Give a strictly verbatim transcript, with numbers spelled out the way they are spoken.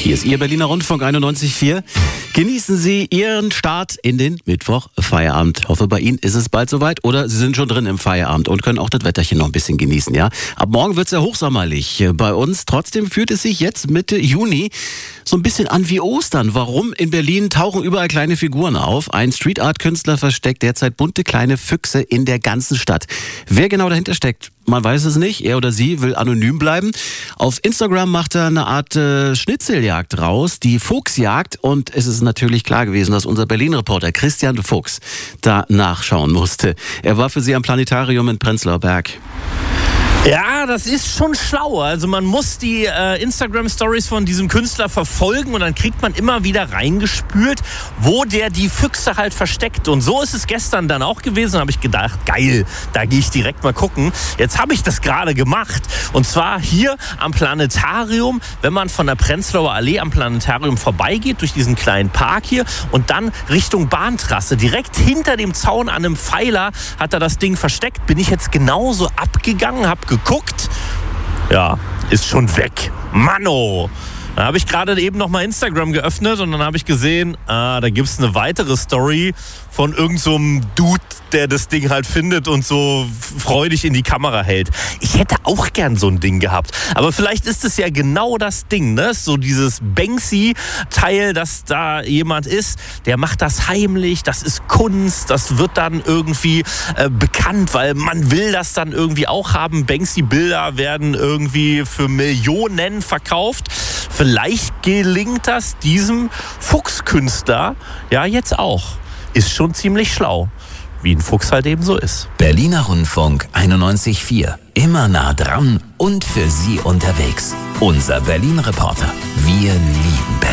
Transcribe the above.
Hier ist Ihr Berliner Rundfunk einundneunzig Komma vier. Genießen Sie Ihren Start in den Mittwoch-Feierabend. Ich hoffe, bei Ihnen ist es bald soweit oder Sie sind schon drin im Feierabend und können auch das Wetterchen noch ein bisschen genießen. Ja? Ab morgen wird es ja hochsommerlich bei uns. Trotzdem fühlt es sich jetzt Mitte Juni so ein bisschen an wie Ostern. Warum? In Berlin tauchen überall kleine Figuren auf. Ein Street-Art-Künstler versteckt derzeit bunte kleine Füchse in der ganzen Stadt. Wer genau dahinter steckt, man weiß es nicht. Er oder sie will anonym bleiben. Auf Instagram macht er eine Art äh, Schnitzeljagd raus, die Fuchsjagd. Und es ist natürlich klar gewesen, dass unser Berlin-Reporter Christian Fuchs da nachschauen musste. Er war für Sie am Planetarium in Prenzlauer Berg. Ja, das ist schon schlau. Also man muss die äh, Instagram-Stories von diesem Künstler verfolgen und dann kriegt man immer wieder reingespült, wo der die Füchse halt versteckt. Und so ist es gestern dann auch gewesen. Da habe ich gedacht, geil, da gehe ich direkt mal gucken. Jetzt habe ich das gerade gemacht. Und zwar hier am Planetarium, wenn man von der Prenzlauer Allee am Planetarium vorbeigeht, durch diesen kleinen Park hier und dann Richtung Bahntrasse. Direkt hinter dem Zaun an einem Pfeiler hat er das Ding versteckt. Bin ich jetzt genauso abgegangen, habe geguckt, ja, ist schon weg. Manno! Da habe ich gerade eben noch mal Instagram geöffnet und dann habe ich gesehen, ah, da gibt es eine weitere Story von irgend so einem Dude, der das Ding halt findet und so freudig in die Kamera hält. Ich hätte auch gern so ein Ding gehabt. Aber vielleicht ist es ja genau das Ding, ne? So dieses Banksy-Teil, dass da jemand ist, der macht das heimlich, das ist Kunst, das wird dann irgendwie äh, bekannt, weil man will das dann irgendwie auch haben. Banksy-Bilder werden irgendwie für Millionen verkauft. Vielleicht gelingt das diesem Fuchskünstler ja jetzt auch. Ist schon ziemlich schlau, wie ein Fuchs halt eben so ist. Berliner Rundfunk einundneunzig Komma vier. Immer nah dran und für Sie unterwegs. Unser Berlin-Reporter. Wir